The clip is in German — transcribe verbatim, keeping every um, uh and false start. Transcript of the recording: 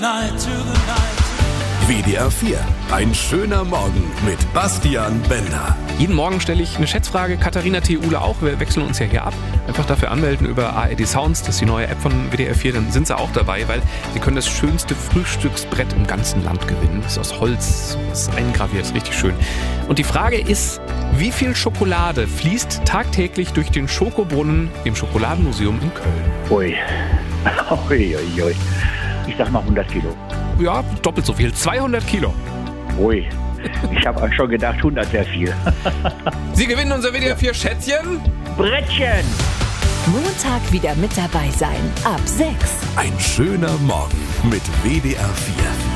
W D R vier, ein schöner Morgen mit Bastian Bender. Jeden Morgen stelle ich eine Schätzfrage, Katharina T. Uhle auch, wir wechseln uns ja hier ab. Einfach dafür anmelden über A R D Sounds, das ist die neue App von W D R vier, dann sind sie auch dabei, weil sie können das schönste Frühstücksbrett im ganzen Land gewinnen. Das ist aus Holz, das ist eingraviert, ist richtig schön. Und die Frage ist, wie viel Schokolade fließt tagtäglich durch den Schokobrunnen im Schokoladenmuseum in Köln? Ui, ui, ui, ui. Ich sag mal hundert Kilo. Ja, doppelt so viel, zweihundert Kilo. Ui, ich habe auch schon gedacht, hundert wäre viel. Sie gewinnen unser W D R vier Schätzchen. Brettchen. Montag wieder mit dabei sein, ab sechs. Ein schöner Morgen mit W D R vier.